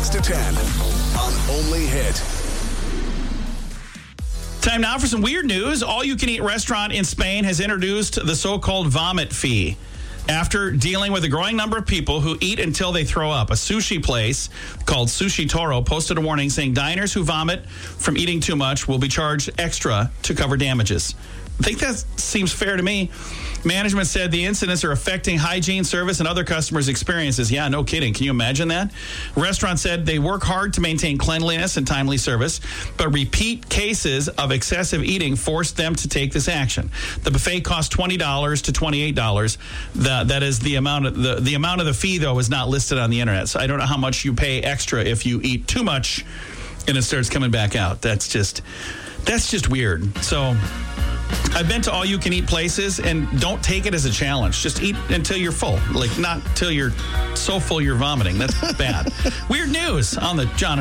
6 to 10 on Only Hit. Time now for some weird news. All-you-can-eat restaurant in Spain has introduced the so-called vomit fee after dealing with a growing number of people who eat until they throw up. A sushi place called Sushi Toro posted a warning saying diners who vomit from eating too much will be charged extra to cover damages. I think that seems fair to me. Management said the incidents are affecting hygiene, service, and other customers' experiences. Yeah, no kidding. Can you imagine that? Restaurant said they work hard to maintain cleanliness and timely service, but repeat cases of excessive eating forced them to take this action. The buffet cost $20 to $28. That is the amount of the amount of the fee, though, is not listed on the internet. So I don't know how much you pay extra if you eat too much and it starts coming back out. That's just weird. So I've been to all-you-can-eat places, and don't take it as a challenge. Just eat until you're full. Like, not till you're so full you're vomiting. That's bad. Weird news on the John